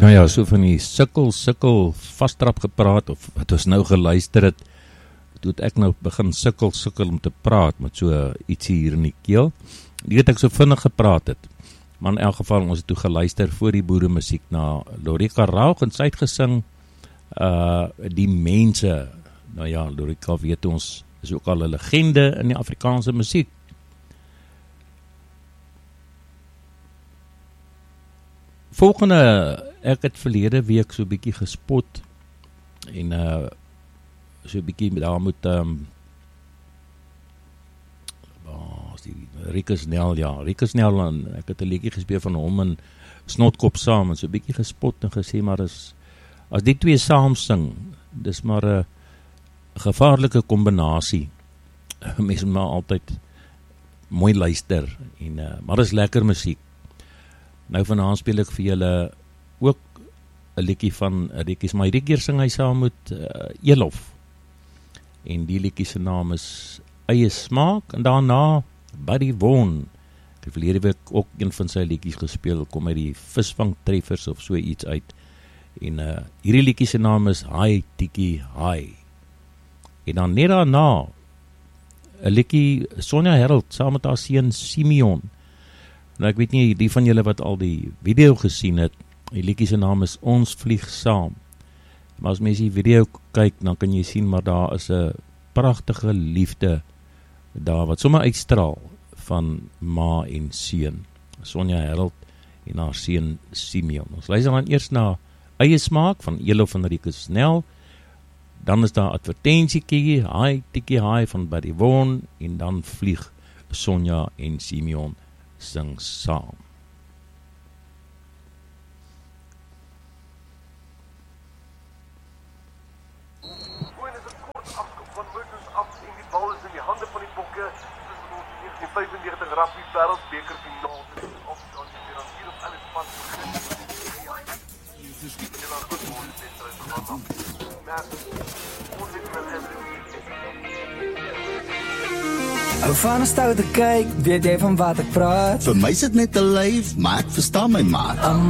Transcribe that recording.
Nou ja, so van die sukkel vastrap gepraat, of wat ons nou geluister het, toe het ek nou begin sukkel om te praat, met so ietsie hier in die keel. Die het ek so vinnig gepraat het, maar in elk geval, ons het toe geluister voor die boere musiek na Lorika Raug, en sy het gesing, die mense, nou ja, Lorika weet ons, is ook al 'n legende in die Afrikaanse musiek. Volgende, ek het verlede week so 'n bietjie gespot en so 'n bietjie daar moet Rikus Nel en ek het 'n liedjie gespeel van hom en Snotkop saam en so 'n bietjie gespot en gesê maar as die twee saam sing, dis maar 'n gevaarlike kombinasie. Mense moet maar altyd mooi luister en maar dis lekker musiek. Nou vanaand speel ek vir julle ook 'n liedjie van Riekies, maar hierdie keer sing hy saam met Elof. En die liedjie se naam is Eie Smaak en daarna Buddy Vaughan. Ek het verlede week ook een van sy liedjies gespeel, kom uit die Visvangtreffers of so iets uit. En hierdie liedjie se naam is Hi Tikkie Hi. En dan net daarna 'n liedjie Sonja Herald saam met haar seun Simeon. Nou ek weet nie, die van julle wat al die video gesien het, die liedjie se naam is Ons Vlieg Saam. Maar as mens die video kyk, dan kan jy sien, maar daar is 'n pragtige liefde daar, wat sommer uitstraal van ma en seun. Sonja Herald en haar seun Simeon. Ons luister dan eers na Eie Smaak van Elof van Riekus Nel, dan is daar Advertensiekie, Hi Tikkie Hi van Buddy Vaughan, en dan vlieg Sonja en Simeon sing saam. Gewoon is 'n kort afskop van Murdo's af en die bal is in die hande van die Bokke. Dis ons 1995 rugby wêreldbeker finaal. Dit is op die dan hier op alles van begin. Dis die hele goed voor die wedstryd gaan. Maar ons het Ou van 'n stoute kyk, weet jy van wat ek praat? Vir my is dit net 'n lyf, maar ek verstaan my maat.